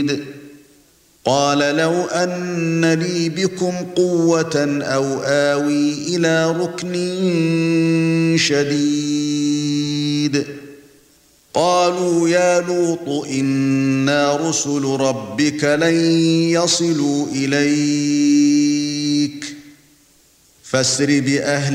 قال لو أن لي بكم قوة أو آوي إلى ركن شديد قالوا يا لوط إنا رسل ربك لن يصلوا إليك فاسر بأهلك